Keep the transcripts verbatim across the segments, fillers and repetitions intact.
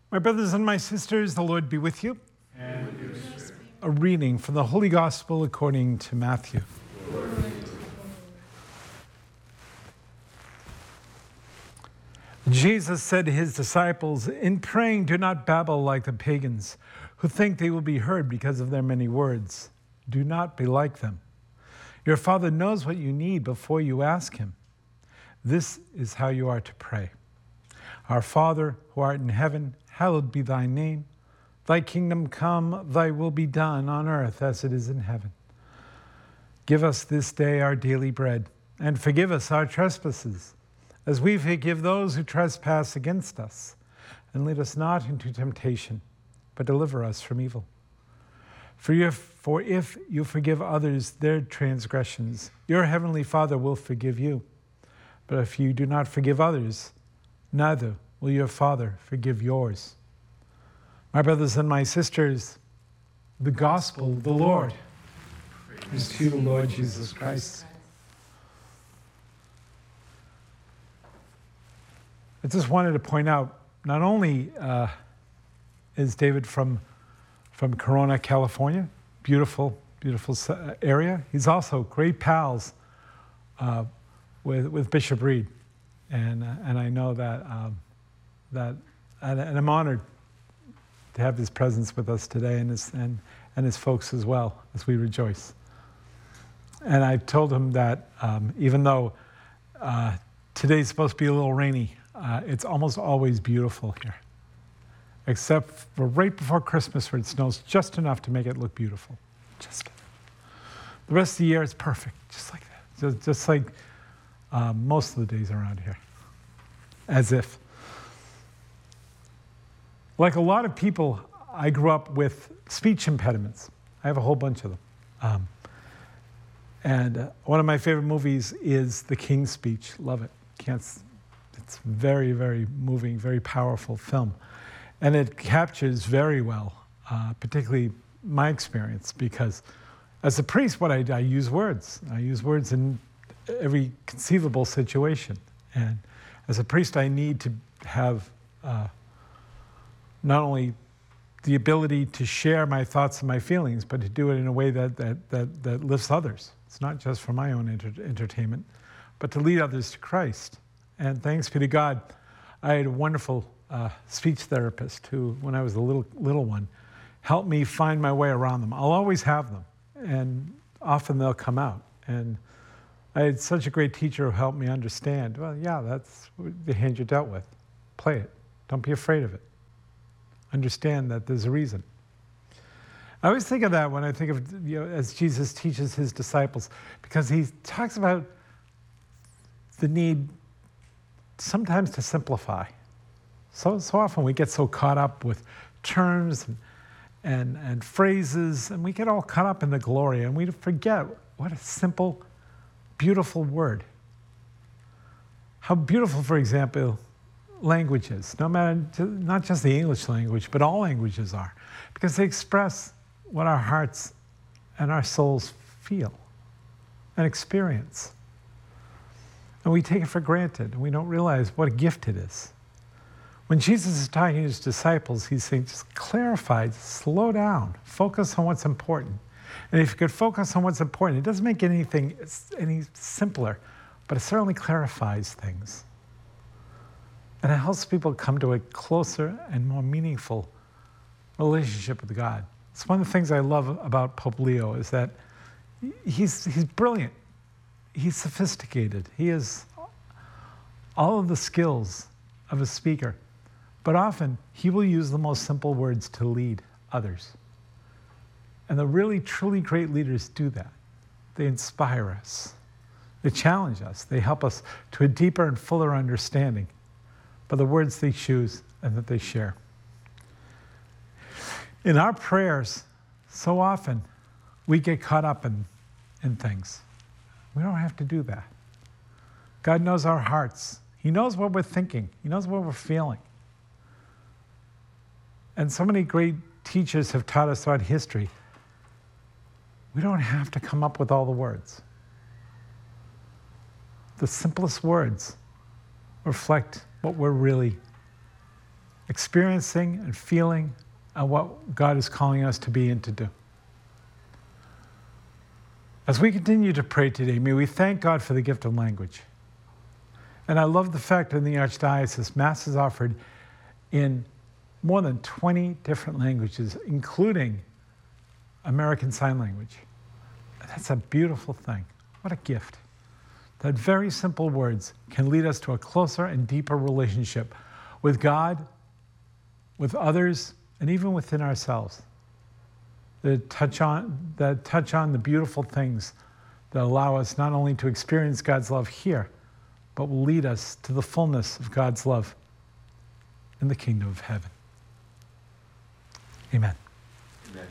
My brothers and my sisters, the Lord be with you. And with your spirit. A reading from the Holy Gospel according to Matthew. Jesus said to his disciples, "In praying, do not babble like the pagans, who think they will be heard because of their many words. Do not be like them. Your Father knows what you need before you ask him. This is how you are to pray. Our Father, who art in heaven, hallowed be thy name. Thy kingdom come, thy will be done on earth as it is in heaven. Give us this day our daily bread, and forgive us our trespasses, as we forgive those who trespass against us. And lead us not into temptation, but deliver us from evil. For if, for if you forgive others their transgressions, your heavenly Father will forgive you. But if you do not forgive others, neither will your Father forgive yours." My brothers and my sisters, the gospel of the Lord is to you, Lord Jesus Christ. I just wanted to point out, not only uh, is David from, from Corona, California, beautiful, beautiful area, he's also great pals uh, with, with Bishop Reed. And, uh, and I know that, um, that and, and I'm honored to have his presence with us today, and his, and, and his folks as well, as we rejoice. And I told him that um, even though uh, today's supposed to be a little rainy, uh, it's almost always beautiful here, except for right before Christmas where it snows just enough to make it look beautiful. Just the rest of the year is perfect, just like that, just, just like uh, most of the days around here, as if. Like a lot of people, I grew up with speech impediments. I have a whole bunch of them. Um, and uh, one of my favorite movies is The King's Speech. Love it. Can't, it's very, very moving, very powerful film. And it captures very well, uh, particularly my experience, because as a priest, what I do, I use words. I use words in every conceivable situation. And as a priest, I need to have uh, not only the ability to share my thoughts and my feelings, but to do it in a way that that that, that lifts others. It's not just for my own enter- entertainment, but to lead others to Christ. And thanks be to God, I had a wonderful uh, speech therapist who, when I was a little little one, helped me find my way around them. I'll always have them, and often they'll come out. And I had such a great teacher who helped me understand, well, yeah, that's the hand you're dealt with. Play it. Don't be afraid of it. Understand that there's a reason. I always think of that when I think of, you know, as Jesus teaches his disciples, because he talks about the need sometimes to simplify. So, so often we get so caught up with terms and, and, and phrases, and we get all caught up in the glory, and we forget what a simple, beautiful word. How beautiful, for example, languages, no matter, not just the English language, but all languages are, because they express what our hearts and our souls feel and experience. And we take it for granted, and we don't realize what a gift it is. When Jesus is talking to his disciples, he's saying, just clarify, slow down, focus on what's important. And if you could focus on what's important, it doesn't make anything any simpler, but it certainly clarifies things. And it helps people come to a closer and more meaningful relationship with God. It's one of the things I love about Pope Leo is that he's, he's brilliant. He's sophisticated. He has all of the skills of a speaker. But often, he will use the most simple words to lead others. And the really, truly great leaders do that. They inspire us. They challenge us. They help us to a deeper and fuller understanding by the words they choose and that they share. In our prayers, so often, we get caught up in, in things. We don't have to do that. God knows our hearts. He knows what we're thinking. He knows what we're feeling. And so many great teachers have taught us throughout history, we don't have to come up with all the words. The simplest words reflect what we're really experiencing and feeling and what God is calling us to be and to do. As we continue to pray today, may we thank God for the gift of language. And I love the fact that in the Archdiocese, Mass is offered in more than twenty different languages, including American Sign Language. That's a beautiful thing. What a gift. That very simple words can lead us to a closer and deeper relationship with God, with others, and even within ourselves. That touch on, that touch on the beautiful things that allow us not only to experience God's love here, but will lead us to the fullness of God's love in the kingdom of heaven. Amen. Amen.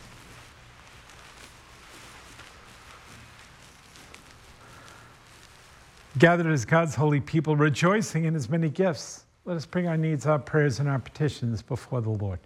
Gathered as God's holy people, rejoicing in his many gifts, let us bring our needs, our prayers, and our petitions before the Lord.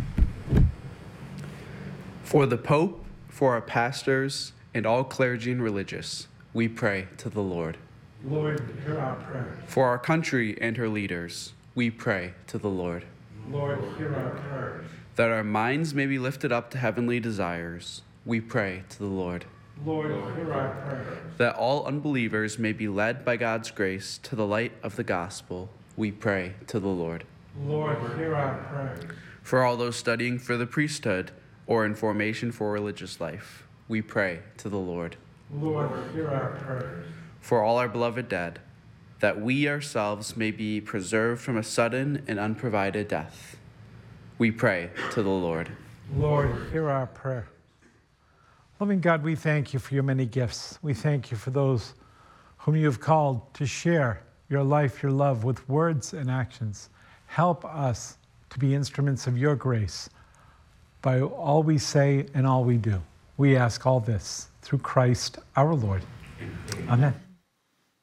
For the Pope, for our pastors, and all clergy and religious, we pray to the Lord. Lord, hear our prayer. For our country and her leaders, we pray to the Lord. Lord, hear our prayer. That our minds may be lifted up to heavenly desires, we pray to the Lord. Lord, hear our prayer. That all unbelievers may be led by God's grace to the light of the gospel, we pray to the Lord. Lord, hear our prayer. For all those studying for the priesthood or in formation for religious life, we pray to the Lord. Lord, hear our prayer. For all our beloved dead, that we ourselves may be preserved from a sudden and unprovided death, we pray to the Lord. Lord, hear our prayer. Loving God, we thank you for your many gifts. We thank you for those whom you have called to share your life, your love with words and actions. Help us to be instruments of your grace by all we say and all we do. We ask all this through Christ our Lord. Amen.